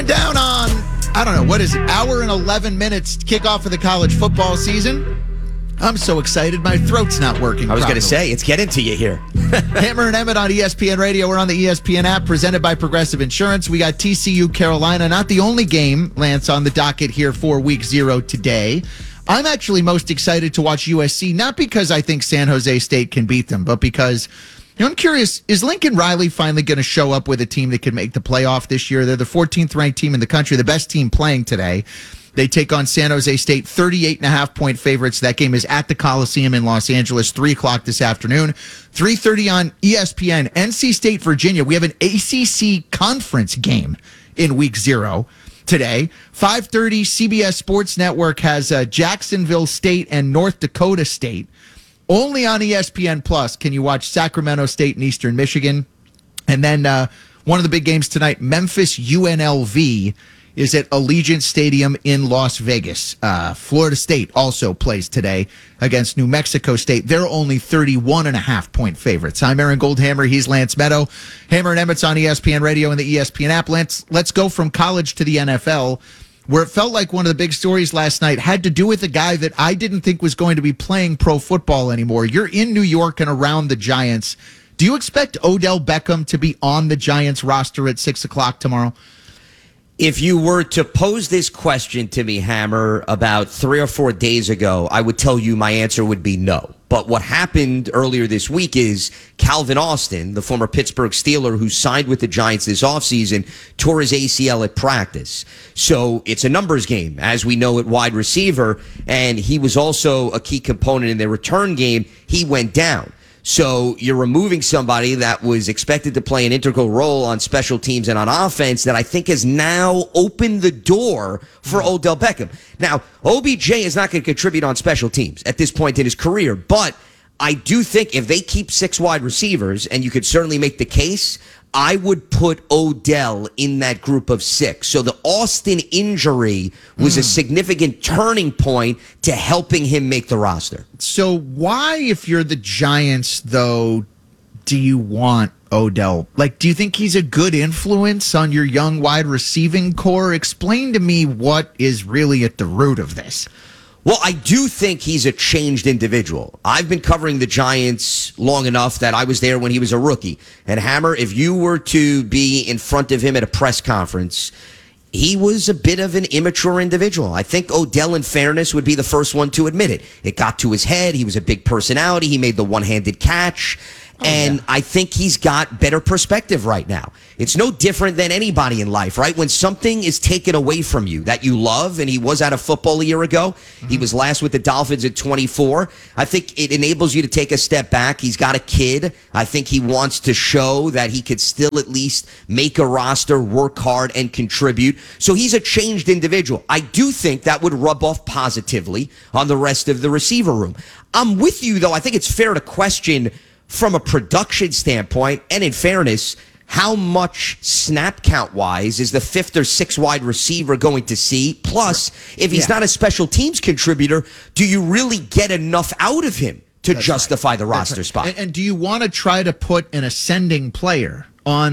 Coming down on, I don't know, what is it, hour and 11 minutes to kick off of the college football season. I'm so excited, my throat's not working. I was going to say, it's getting to you here. Hammer and Emmett on ESPN Radio. We're on the ESPN app, presented by Progressive Insurance. We got TCU Carolina, not the only game, Lance, on the docket here for week 0 today. I'm actually most excited to watch USC, not because I think San Jose State can beat them, but because, I'm curious, is Lincoln Riley finally going to show up with a team that can make the playoff this year? They're the 14th ranked team in the country, the best team playing today. They take on San Jose State, 38.5-point favorites. That game is at the Coliseum in Los Angeles, 3 o'clock this afternoon. 3:30 on ESPN. NC State, Virginia. We have an ACC conference game in week 0 today. 5:30, CBS Sports Network has Jacksonville State and North Dakota State. Only on ESPN Plus can you watch Sacramento State and Eastern Michigan. And then one of the big games tonight, Memphis UNLV, is at Allegiant Stadium in Las Vegas. Florida State also plays today against New Mexico State. They're only 31.5-point favorites. I'm Aaron Goldhammer. He's Lance Meadow. Hammer and Emmett's on ESPN Radio and the ESPN app. Lance, let's go from college to the NFL, where it felt like one of the big stories last night had to do with a guy that I didn't think was going to be playing pro football anymore. You're in New York and around the Giants. Do you expect Odell Beckham to be on the Giants roster at 6 o'clock tomorrow? If you were to pose this question to me, Hammer, about 3 or 4 days ago, I would tell you my answer would be no. But what happened earlier this week is Calvin Austin, the former Pittsburgh Steeler who signed with the Giants this offseason, tore his ACL at practice. So it's a numbers game, as we know, at wide receiver. And he was also a key component in their return game. He went down. So you're removing somebody that was expected to play an integral role on special teams and on offense that I think has now opened the door for Odell Beckham. Now, OBJ is not going to contribute on special teams at this point in his career, but I do think if they keep 6 wide receivers, and you could certainly make the case, I would put Odell in that group of 6. So the Austin injury was a significant turning point to helping him make the roster. So why, if you're the Giants, though, do you want Odell? Like, do you think he's a good influence on your young wide receiving core? Explain to me what is really at the root of this. Well, I do think he's a changed individual. I've been covering the Giants long enough that I was there when he was a rookie. And Hammer, if you were to be in front of him at a press conference, he was a bit of an immature individual. I think Odell, in fairness, would be the first one to admit it. It got to his head. He was a big personality. He made the one-handed catch. I think he's got better perspective right now. It's no different than anybody in life, right? When something is taken away from you that you love, and he was out of football a year ago, he was last with the Dolphins at 24. I think it enables you to take a step back. He's got a kid. I think he wants to show that he could still at least make a roster, work hard, and contribute. So he's a changed individual. I do think that would rub off positively on the rest of the receiver room. I'm with you, though. I think it's fair to question from a production standpoint, and in fairness, how much snap count-wise is the 5th or 6th wide receiver going to see? Plus, if he's not a special teams contributor, do you really get enough out of him to justify the roster spot? And do you want to try to put an ascending player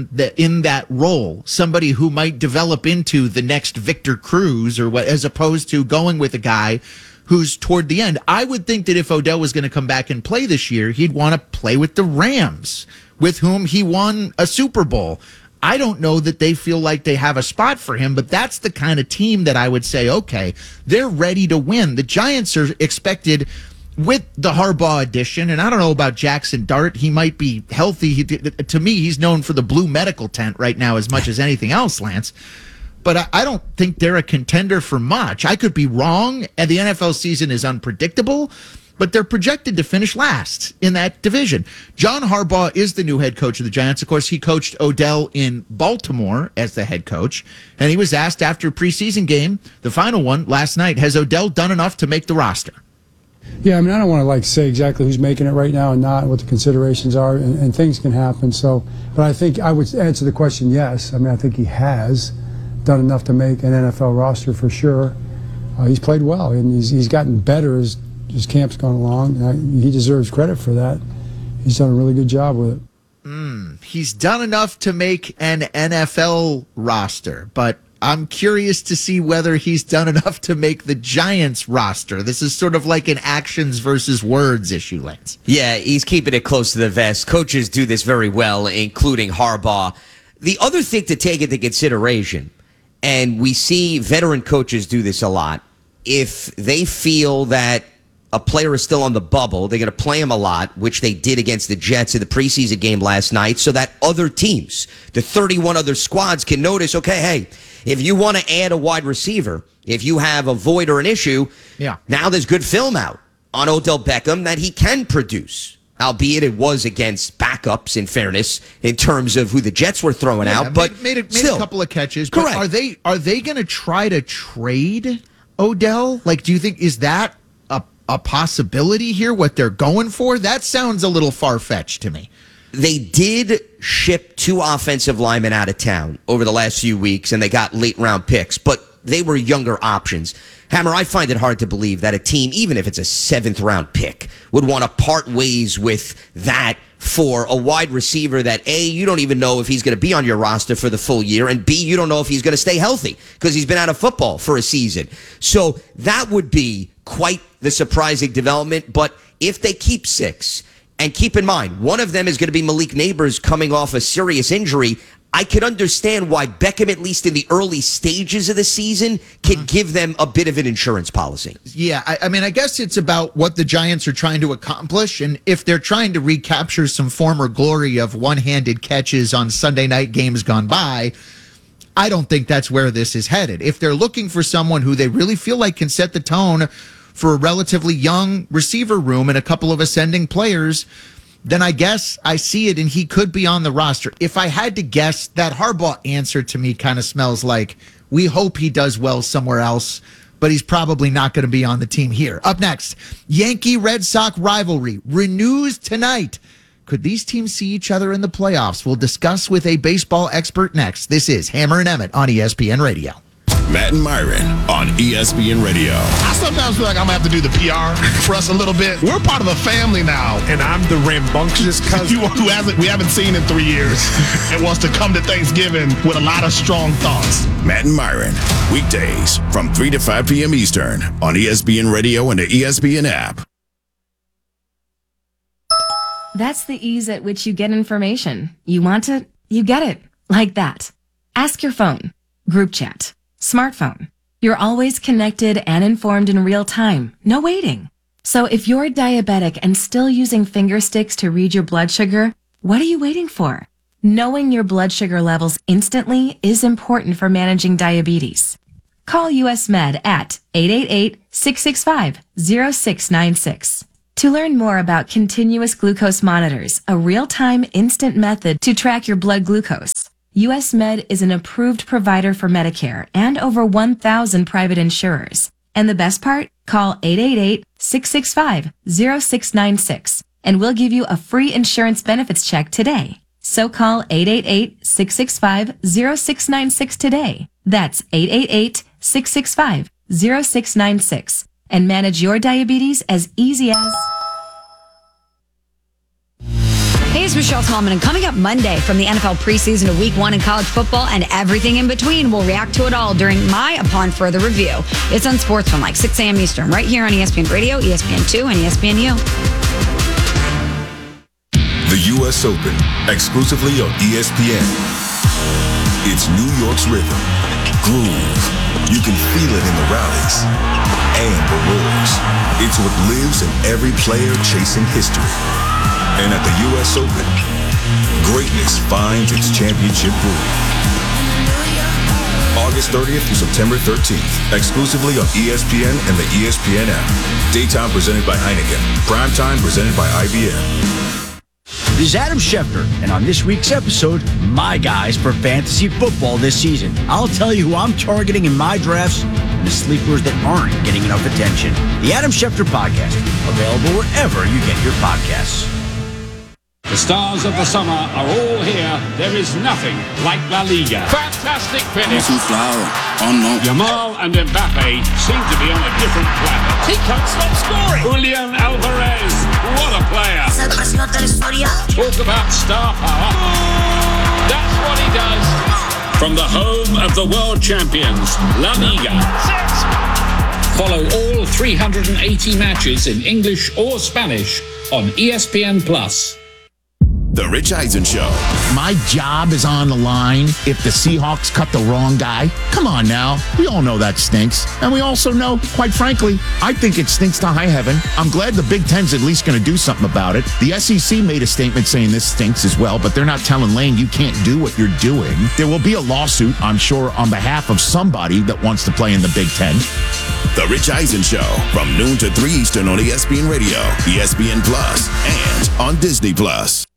in that role, somebody who might develop into the next Victor Cruz or what, as opposed to going with a guy who's toward the end? I would think that if Odell was going to come back and play this year, he'd want to play with the Rams, with whom he won a Super Bowl. I don't know that they feel like they have a spot for him, but that's the kind of team that I would say, okay, they're ready to win. The Giants are expected, with the Harbaugh addition, and I don't know about Jackson Dart. He might be healthy. To me, he's known for the blue medical tent right now as much as anything else, Lance. But I don't think they're a contender for much. I could be wrong, and the NFL season is unpredictable, but they're projected to finish last in that division. John Harbaugh is the new head coach of the Giants. Of course, he coached Odell in Baltimore as the head coach, and he was asked after a preseason game, the final one last night, has Odell done enough to make the roster? Yeah, I mean, I don't want to say exactly who's making it right now and not, what the considerations are, and things can happen. So, but I think I would answer the question yes. I mean, I think he has done enough to make an NFL roster for sure. He's played well, and he's gotten better as camp's gone along. He deserves credit for that. He's done a really good job with it. He's done enough to make an NFL roster, but I'm curious to see whether he's done enough to make the Giants roster. This is sort of like an actions versus words issue, Lance. Yeah, he's keeping it close to the vest. Coaches do this very well, including Harbaugh. The other thing to take into consideration, and we see veteran coaches do this a lot, if they feel that a player is still on the bubble, they're going to play him a lot, which they did against the Jets in the preseason game last night, so that other teams, the 31 other squads, can notice, okay, hey, if you want to add a wide receiver, if you have a void or an issue, now there's good film out on Odell Beckham that he can produce, albeit it was against backups, in fairness, in terms of who the Jets were throwing out. But made a couple of catches. Correct. But are they going to try to trade Odell? Like, do you think, is that a possibility here, what they're going for? That sounds a little far-fetched to me. They did ship 2 offensive linemen out of town over the last few weeks, and they got late-round picks, but they were younger options. Hammer, I find it hard to believe that a team, even if it's a 7th-round pick, would want to part ways with that for a wide receiver that, A, you don't even know if he's going to be on your roster for the full year, and B, you don't know if he's going to stay healthy because he's been out of football for a season. So that would be quite the surprising development. But if they keep 6, and keep in mind, one of them is going to be Malik Neighbors coming off a serious injury, I could understand why Beckham, at least in the early stages of the season, can give them a bit of an insurance policy. Yeah, I mean, I guess it's about what the Giants are trying to accomplish. And if they're trying to recapture some former glory of one-handed catches on Sunday night games gone by, I don't think that's where this is headed. If they're looking for someone who they really feel like can set the tone for a relatively young receiver room and a couple of ascending players, then I guess I see it and he could be on the roster. If I had to guess, that Harbaugh answer to me kind of smells like we hope he does well somewhere else, but he's probably not going to be on the team here. Up next, Yankee-Red Sox rivalry renews tonight. Could these teams see each other in the playoffs? We'll discuss with a baseball expert next. This is Hammer and Emmett on ESPN Radio. Matt and Myron on ESPN Radio. I sometimes feel like I'm going to have to do the PR for us a little bit. We're part of a family now. And I'm the rambunctious cousin who we haven't seen in 3 years and wants to come to Thanksgiving with a lot of strong thoughts. Matt and Myron, weekdays from 3 to 5 p.m. Eastern on ESPN Radio and the ESPN app. That's the ease at which you get information. You want it, you get it. Like that. Ask your phone. Group chat. Smartphone. You're always connected and informed in real time. No waiting. So if you're diabetic and still using finger sticks to read your blood sugar, what are you waiting for? Knowing your blood sugar levels instantly is important for managing diabetes. Call US Med at 888-665-0696. To learn more about continuous glucose monitors, a real-time instant method to track your blood glucose. US Med is an approved provider for Medicare and over 1,000 private insurers. And the best part? Call 888-665-0696 and we'll give you a free insurance benefits check today. So call 888-665-0696 today. That's 888-665-0696 and manage your diabetes as easy as... Hey, it's Michelle Tallman, and coming up Monday from the NFL preseason of Week 1 in college football and everything in between, we'll react to it all during my Upon Further Review. It's on Sports from like 6 a.m. Eastern, right here on ESPN Radio, ESPN2, and ESPNU. The U.S. Open, exclusively on ESPN. It's New York's rhythm, groove. You can feel it in the rallies and the roars. It's what lives in every player chasing history. And at the U.S. Open, greatness finds its championship groove. August 30th through September 13th, exclusively on ESPN and the ESPN app. Daytime presented by Heineken. Primetime presented by IBM. This is Adam Schefter, and on this week's episode, my guys for fantasy football this season. I'll tell you who I'm targeting in my drafts and the sleepers that aren't getting enough attention. The Adam Schefter Podcast, available wherever you get your podcasts. The stars of the summer are all here. There is nothing like La Liga. Fantastic finish. Yamal and Mbappe seem to be on a different planet. He can't stop scoring. Julian Alvarez, what a player. Talk about star power. That's what he does. from the home of the world champions, La Liga. Follow all 380 matches in English or Spanish on ESPN+. The Rich Eisen Show. My job is on the line if the Seahawks cut the wrong guy. Come on now. We all know that stinks. And we also know, quite frankly, I think it stinks to high heaven. I'm glad the Big Ten's at least going to do something about it. The SEC made a statement saying this stinks as well, but they're not telling Lane you can't do what you're doing. There will be a lawsuit, I'm sure, on behalf of somebody that wants to play in the Big Ten. The Rich Eisen Show from noon to 3 Eastern on ESPN Radio, ESPN Plus, and on Disney Plus.